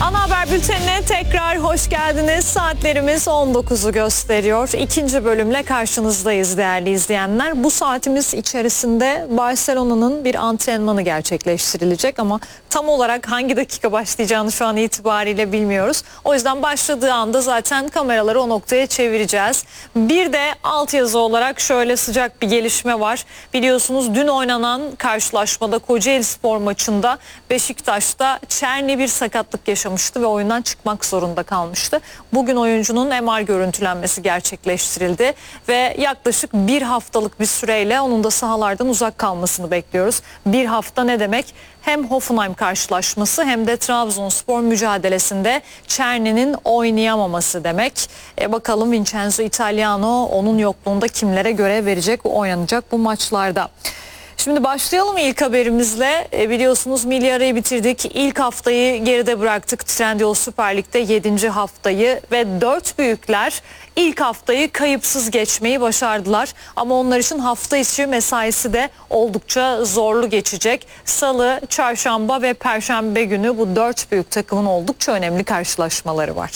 Ana Haber Bülteni'ne tekrar hoş geldiniz. Saatlerimiz 19'u gösteriyor. İkinci bölümle karşınızdayız değerli izleyenler. Bu saatimiz içerisinde Barcelona'nın bir antrenmanı gerçekleştirilecek ama tam olarak hangi dakika başlayacağını şu an itibariyle bilmiyoruz. O yüzden başladığı anda zaten kameraları o noktaya çevireceğiz. Bir de altyazı olarak şöyle sıcak bir gelişme var. Biliyorsunuz dün oynanan karşılaşmada Kocaelispor maçında Beşiktaş'ta Çerni bir sakatlık yaşamıştı ve oyundan çıkmak zorunda kalmıştı. Bugün oyuncunun MR görüntülenmesi gerçekleştirildi ve yaklaşık bir haftalık bir süreyle onun da sahalardan uzak kalmasını bekliyoruz. Bir hafta ne demek? Hem Hoffenheim karşılaşması hem de Trabzonspor mücadelesinde Çerni'nin oynayamaması demek. Bakalım Vincenzo Italiano onun yokluğunda kimlere görev verecek, oynanacak bu maçlarda. Şimdi başlayalım ilk haberimizle. Biliyorsunuz milli arayı bitirdik. İlk haftayı geride bıraktık. Trendyol Süper Lig'de 7. haftayı ve 4 büyükler ilk haftayı kayıpsız geçmeyi başardılar. Ama onlar için hafta içi mesaisi de oldukça zorlu geçecek. Salı, çarşamba ve perşembe günü bu 4 büyük takımın oldukça önemli karşılaşmaları var.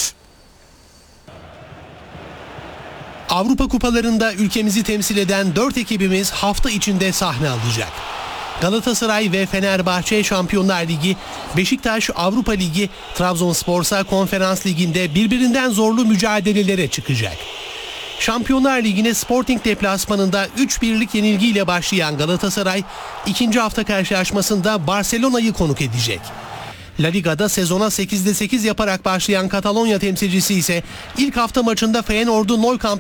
Avrupa kupalarında ülkemizi temsil eden 4 ekibimiz hafta içinde sahne alacak. Galatasaray ve Fenerbahçe Şampiyonlar Ligi, Beşiktaş Avrupa Ligi, Trabzonspor ise Konferans Ligi'nde birbirinden zorlu mücadelelere çıkacak. Şampiyonlar Ligi'ne Sporting deplasmanında 3-1'lik yenilgiyle başlayan Galatasaray, ikinci hafta karşılaşmasında Barcelona'yı konuk edecek. La Liga'da sezona 8'de 8 yaparak başlayan Katalonya temsilcisi ise ilk hafta maçında Feyenoord'u Nou